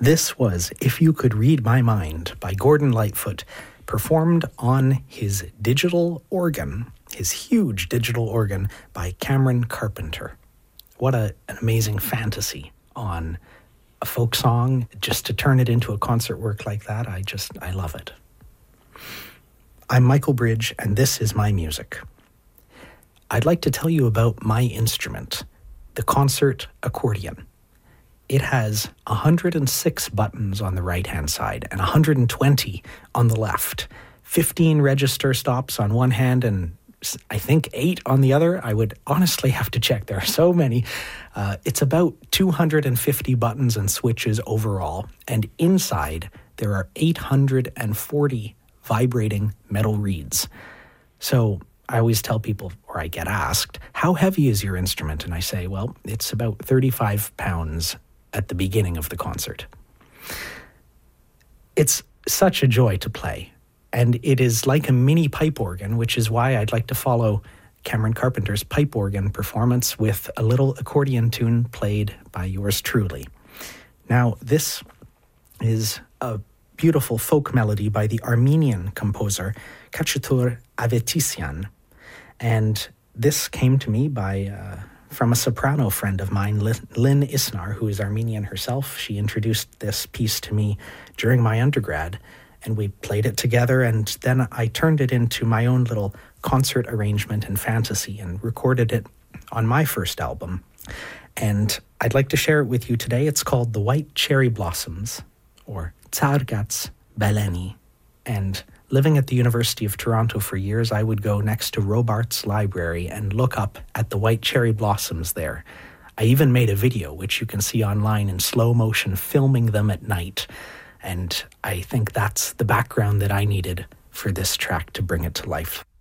This was If You Could Read My Mind by Gordon Lightfoot, performed on his digital organ, his huge digital organ, by Cameron Carpenter. What an amazing fantasy on a folk song, just to turn it into a concert work like that. I love it. I'm Michael Bridge, and this is my music. I'd like to tell you about my instrument, the concert accordion. It has 106 buttons on the right-hand side and 120 on the left. 15 register stops on one hand and I think 8 on the other. I would honestly have to check. There are so many. It's about 250 buttons and switches overall. And inside, there are 840 vibrating metal reeds. So I always tell people, or I get asked, how heavy is your instrument? And I say, well, it's about 35 pounds at the beginning of the concert. It's such a joy to play. And it is like a mini pipe organ, which is why I'd like to follow Cameron Carpenter's pipe organ performance with a little accordion tune played by yours truly. Now, this is a beautiful folk melody by the Armenian composer Khachatur Avetisyan. And this came to me from a soprano friend of mine, Lynn Isnar, who is Armenian herself. She introduced this piece to me during my undergrad, and we played it together, and then I turned it into my own little concert arrangement and fantasy and recorded it on my first album. And I'd like to share it with you today. It's called The White Cherry Blossoms, or Tsargats Baleni. And living at the University of Toronto for years, I would go next to Robarts Library and look up at the white cherry blossoms there. I even made a video, which you can see online in slow motion, filming them at night. And I think that's the background that I needed for this track to bring it to life.